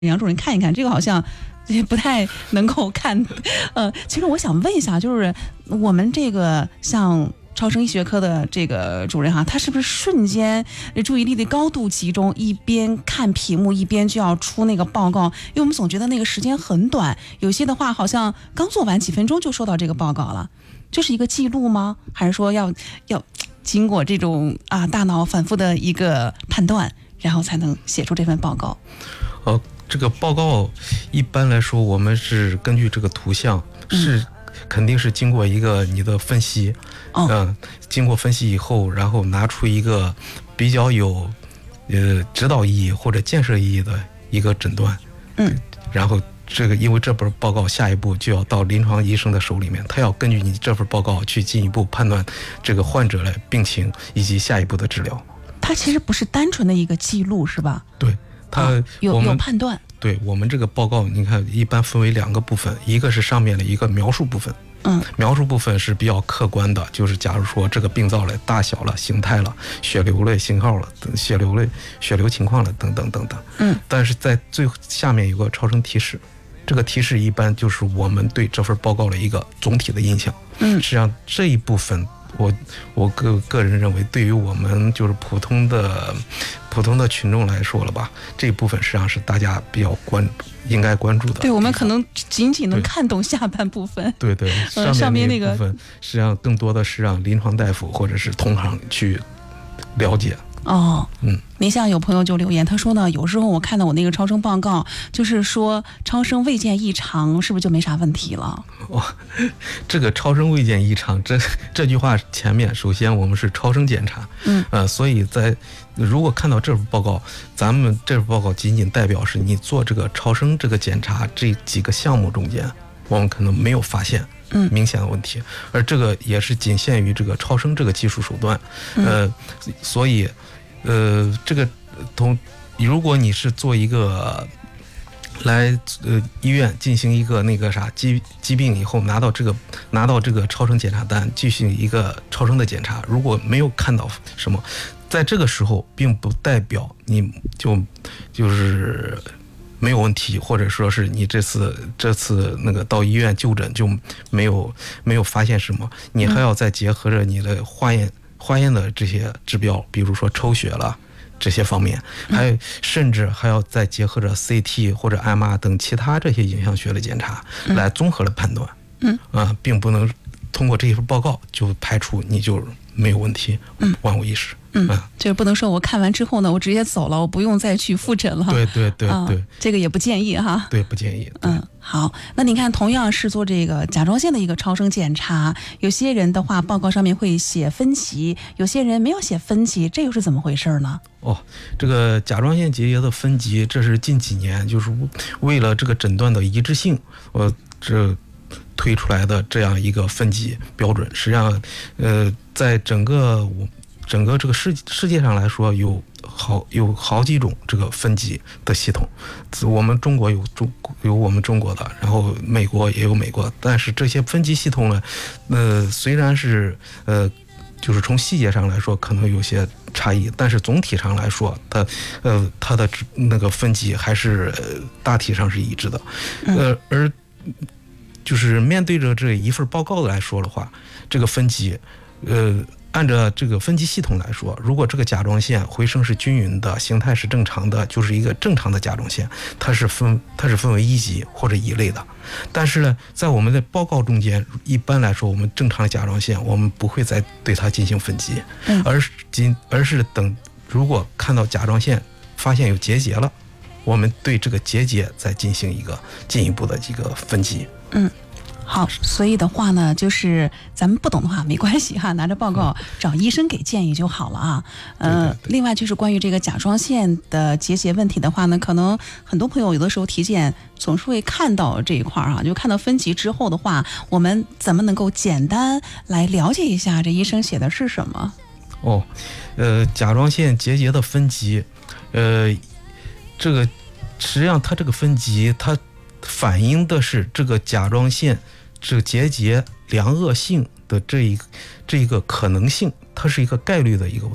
杨主任看一看，这个好像也不太能够看。其实我想问一下，就是我们这个像超声医学科的这个主任哈，他是不是瞬间注意力的高度集中，一边看屏幕一边就要出那个报告？因为我们总觉得那个时间很短，有些的话好像刚做完几分钟就收到这个报告了，就是一个记录吗？还是说要经过这种大脑反复的一个判断，然后才能写出这份报告？ 这个报告一般来说，我们是根据这个图像，是肯定是经过一个你的分析，经过分析以后，然后拿出一个比较有指导意义或者建设意义的一个诊断，然后这个因为这份报告下一步就要到临床医生的手里面，他要根据你这份报告去进一步判断这个患者的病情以及下一步的治疗。 它其实不是单纯的一个记录，是吧？ 对。 有判断。 对，我们这个报告你看一般分为两个部分，一个是上面的一个描述部分，描述部分是比较客观的，就是假如说这个病灶的大小了、形态了、血流的信号了、血流情况了等等等等。但是在最下面有个超声提示，这个提示一般就是我们对这份报告的一个总体的印象。实际上这一部分我个人认为，对于我们就是普通的群众来说了吧，这一部分实际上是大家比较应该关注的。 对，我们可能仅能看懂下半部分。 对，上面那个部分实际上更多的是让临床大夫或者是同行去了解。你像有朋友就留言，他说呢，有时候我看到我那个超声报告，就是说超声未见异常，是不是就没啥问题了？这个超声未见异常，这句话前面首先我们是超声检查，所以如果看到这份报告，咱们这份报告仅仅代表是你做这个超声这个检查这几个项目中间，我们可能没有发现明显的问题，而这个也是仅限于这个超声这个技术手段，所以这个如果你是做一个来医院进行一个那个疾病以后拿到这个超声检查单进行一个超声的检查，如果没有看到什么，在这个时候并不代表你就是没有问题，或者说是你这次那个到医院就诊就没有发现什么，你还要再结合着你的化验的这些指标，比如说抽血了这些方面，甚至还要再结合着 CT 或者 MR 等其他这些影像学的检查来综合的判断，并不能通过这一份报告就排除你就没有问题，万无一失。就是不能说我看完之后呢，我直接走了，我不用再去复诊了。对，这个也不建议哈。对，不建议。好，那你看，同样是做这个甲状腺的一个超声检查，有些人的话报告上面会写分级，有些人没有写分级，这又是怎么回事呢？这个甲状腺结节的分级，这是近几年就是为了这个诊断的一致性，这推出来的这样一个分级标准。实际上，在整个这个世界上来说，有好几种这个分级的系统。我们中国有我们中国的，然后美国也有美国的，但是这些分级系统呢，虽然是就是从细节上来说可能有些差异，但是总体上来说，它的那个分级还是大体上是一致的。而就是面对着这一份报告来说的话，这个分级，按照这个分级系统来说，如果这个甲状腺回声是均匀的，形态是正常的，就是一个正常的甲状腺，它是分为一级或者一类的。但是呢，在我们的报告中间，一般来说，我们正常的甲状腺，我们不会再对它进行分级，而是等如果看到甲状腺发现有结节了，我们对这个结节再进行一个进一步的这个分级。好，所以的话呢，就是咱们不懂的话没关系哈，拿着报告找医生给建议就好了啊。另外就是关于这个甲状腺的结节问题的话呢，可能很多朋友有的时候体检总是会看到这一块啊，就看到分级之后的话，我们怎么能够简单来了解一下这医生写的是什么？甲状腺结节的分级，这个实际上它这个分级它反映的是这个甲状腺这个结节良恶性的这一个可能性，它是一个概率的一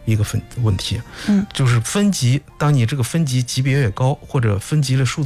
一个问题，就是分级，当你这个分级级别越高，或者分级的数